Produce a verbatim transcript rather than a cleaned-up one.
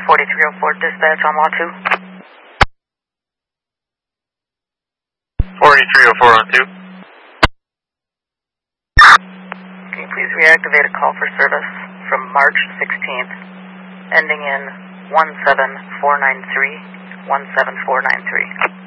forty-three oh four dispatch on law two. forty-three oh four on two. Can you please reactivate a call for service from March sixteenth, ending in one seven four nine three, one seven four nine three.